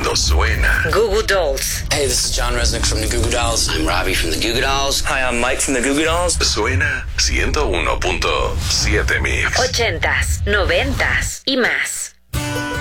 cuando suena. Goo Goo Dolls. Hey, this is John Resnick from the Goo Goo Dolls. I'm Robbie from the Goo Goo Dolls. Hi, I'm Mike from the Goo Goo Dolls. Suena 101.7 Mix. 80s, 90s y más.